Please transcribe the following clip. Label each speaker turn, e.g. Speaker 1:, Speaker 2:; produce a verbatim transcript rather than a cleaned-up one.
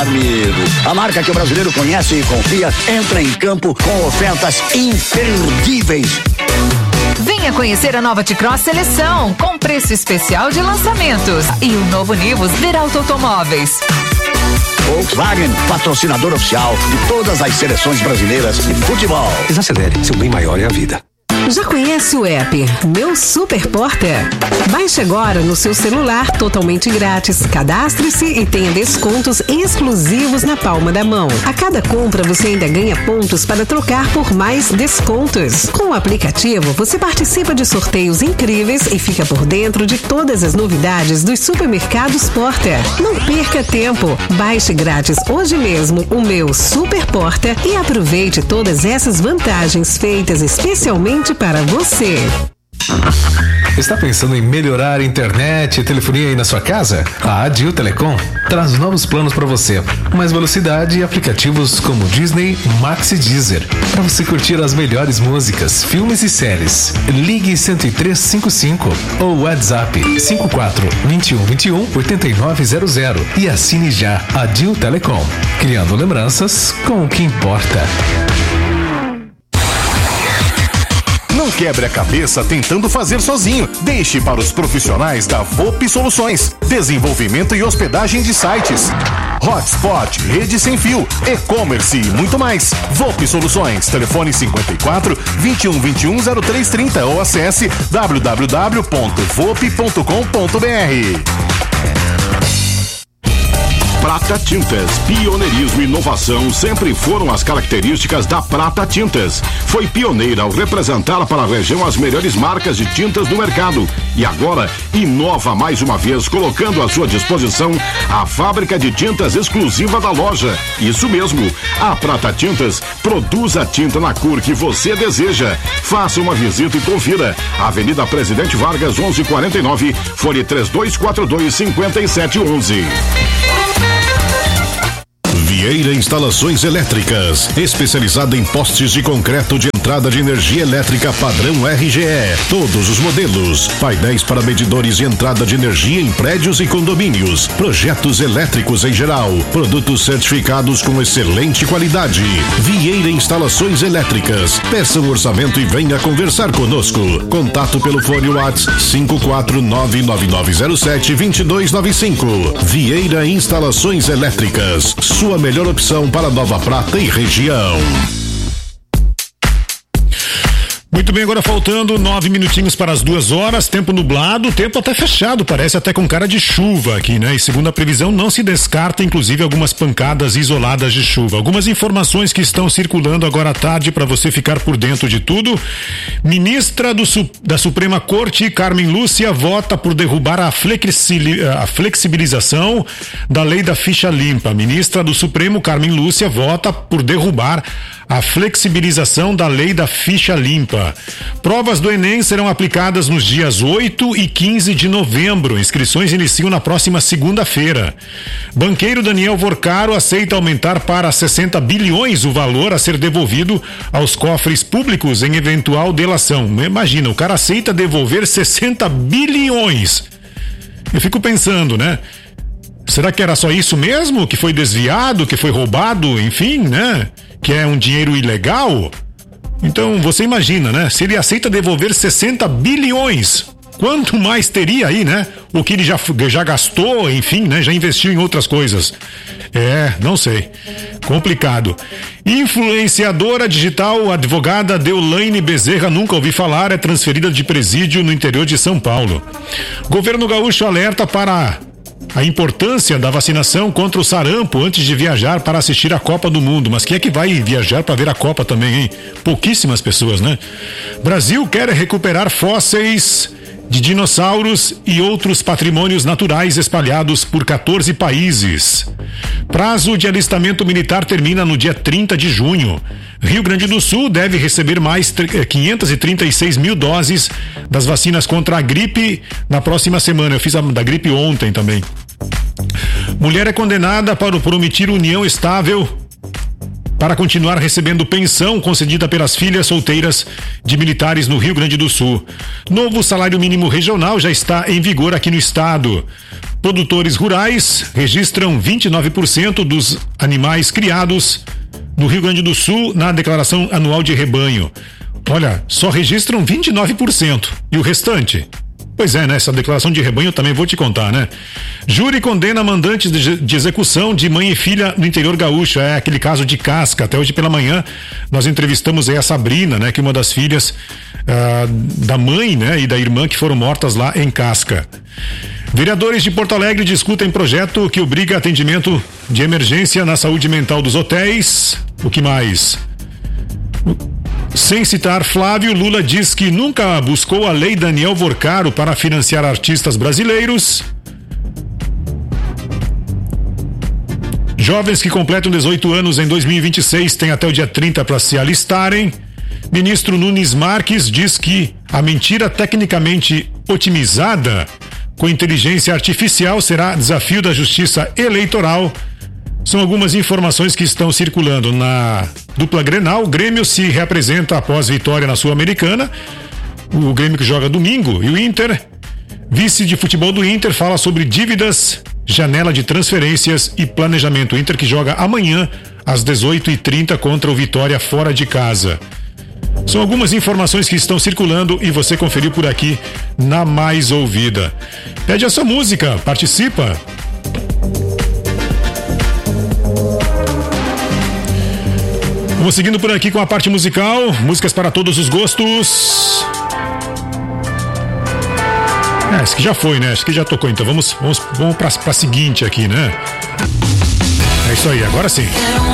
Speaker 1: amigo. A marca que o brasileiro conhece e confia entra em campo com ofertas imperdíveis.
Speaker 2: Venha conhecer a nova T-Cross Seleção com preço especial de lançamentos e o novo Nivus Veralto Automóveis.
Speaker 1: Volkswagen, patrocinador oficial de todas as seleções brasileiras de futebol.
Speaker 3: Desacelere, seu bem maior é a vida.
Speaker 4: Já conhece o app Meu Super Porta? Baixe agora no seu celular, totalmente grátis. Cadastre-se e tenha descontos exclusivos na palma da mão. A cada compra você ainda ganha pontos para trocar por mais descontos. Com o aplicativo você participa de sorteios incríveis e fica por dentro de todas as novidades dos supermercados Porta. Não perca tempo. Baixe grátis hoje mesmo o Meu Super Porta e aproveite todas essas vantagens feitas especialmente para você.
Speaker 5: Está pensando em melhorar a internet e telefonia aí na sua casa? A Adil Telecom traz novos planos para você. Mais velocidade e aplicativos como Disney, Max e Deezer. Para você curtir as melhores músicas, filmes e séries. Ligue cento e três cinquenta e cinco ou WhatsApp cinco quatro dois um dois um oito nove zero zero e assine já Adil Telecom. Criando lembranças com o que importa.
Speaker 6: Não quebre a cabeça tentando fazer sozinho. Deixe para os profissionais da V O P Soluções. Desenvolvimento e hospedagem de sites, hotspot, rede sem fio, e-commerce e muito mais. V O P Soluções. Telefone cinquenta e quatro, vinte e um, vinte e um, zero três trinta ou acesse w w w ponto vop ponto com ponto b r.
Speaker 7: Prata Tintas, pioneirismo e inovação sempre foram as características da Prata Tintas. Foi pioneira ao representar para a região as melhores marcas de tintas do mercado. E agora inova mais uma vez, colocando à sua disposição a fábrica de tintas exclusiva da loja. Isso mesmo, a Prata Tintas produz a tinta na cor que você deseja. Faça uma visita e confira. Avenida Presidente Vargas, onze quarenta e nove, fone três dois quatro dois, cinco sete um um.
Speaker 8: Vieira Instalações Elétricas, especializada em postes de concreto de entrada de energia elétrica padrão R G E. Todos os modelos, painéis para medidores de entrada de energia em prédios e condomínios, projetos elétricos em geral, produtos certificados com excelente qualidade. Vieira Instalações Elétricas. Peça um orçamento e venha conversar conosco. Contato pelo fone WhatsApp cinco quatro nove nove nove zero sete dois dois nove cinco. Vieira Instalações Elétricas. Sua melhor opção para Nova Prata e região.
Speaker 9: Muito bem, agora faltando nove minutinhos para as duas horas, tempo nublado, tempo até fechado, parece até com cara de chuva aqui, né? E segundo a previsão, não se descarta, inclusive, algumas pancadas isoladas de chuva. Algumas informações que estão circulando agora à tarde para você ficar por dentro de tudo. Ministra do, da Suprema Corte, Carmen Lúcia, vota por derrubar a, flexi, a flexibilização da lei da ficha limpa. Ministra do Supremo, Carmen Lúcia, vota por derrubar a flexibilização da lei da ficha limpa. Provas do Enem serão aplicadas nos dias oito e quinze de novembro. Inscrições iniciam na próxima segunda-feira. Banqueiro Daniel Vorcaro aceita aumentar para sessenta bilhões o valor a ser devolvido aos cofres públicos em eventual delação. Imagina, o cara aceita devolver sessenta bilhões. Eu fico pensando, né? Será que era só isso mesmo? Que foi desviado, que foi roubado, enfim, né? Que é um dinheiro ilegal? Então você imagina, né? Se ele aceita devolver sessenta bilhões, quanto mais teria aí, né? O que ele já, já gastou, enfim, né? Já investiu em outras coisas. É, não sei. Complicado. Influenciadora digital, advogada Deolaine Bezerra, nunca ouvi falar, é transferida de presídio no interior de São Paulo. Governo gaúcho alerta para a importância da vacinação contra o sarampo antes de viajar para assistir a Copa do Mundo. Mas quem é que vai viajar para ver a Copa também, hein? Pouquíssimas pessoas, né? Brasil quer recuperar fósseis de dinossauros e outros patrimônios naturais espalhados por quatorze países. Prazo de alistamento militar termina no dia trinta de junho. Rio Grande do Sul deve receber mais quinhentas e trinta e seis mil doses das vacinas contra a gripe na próxima semana. Eu fiz a da gripe ontem também. Mulher é condenada por omitir união estável para continuar recebendo pensão concedida pelas filhas solteiras de militares no Rio Grande do Sul. Novo salário mínimo regional já está em vigor aqui no estado. Produtores rurais registram vinte e nove por cento dos animais criados no Rio Grande do Sul na declaração anual de rebanho. Olha, só registram vinte e nove por cento. E o restante? Pois é, né? Essa declaração de rebanho eu também vou te contar, né? Júri condena mandantes de, de execução de mãe e filha no interior gaúcho. É aquele caso de Casca. Até hoje pela manhã nós entrevistamos aí a Sabrina, né? Que é uma das filhas ah, da mãe, né? E da irmã que foram mortas lá em Casca. Vereadores de Porto Alegre discutem projeto que obriga atendimento de emergência na saúde mental dos hotéis. O que mais? Sem citar Flávio, Lula diz que nunca buscou a lei Daniel Vorcaro para financiar artistas brasileiros. Jovens que completam dezoito anos em dois mil e vinte e seis têm até o dia trinta para se alistarem. Ministro Nunes Marques diz que a mentira tecnicamente otimizada com inteligência artificial será desafio da Justiça Eleitoral. São algumas informações que estão circulando na dupla Grenal. O Grêmio se reapresenta após vitória na Sul-Americana. O Grêmio que joga domingo. E o Inter, vice de futebol do Inter, fala sobre dívidas, janela de transferências e planejamento. O Inter que joga amanhã às dezoito e trinta contra o Vitória fora de casa. São algumas informações que estão circulando e você conferiu por aqui na Mais Ouvida. Pede a sua música, participa. Vamos seguindo por aqui com a parte musical, músicas para todos os gostos. É, esse que já foi, né? Acho que já tocou, então vamos, vamos, vamos para a seguinte aqui, né? É isso aí, agora sim.